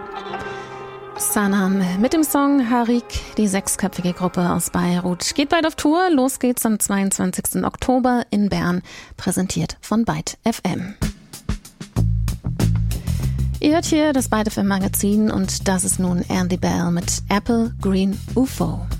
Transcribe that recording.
Sanam mit dem Song Harik, die sechsköpfige Gruppe aus Beirut, geht bald auf Tour. Los geht's am 22. Oktober in Bern, präsentiert von Byte FM. Ihr hört hier das Byte FM Magazin und das ist nun Andy Bell mit Apple Green UFO.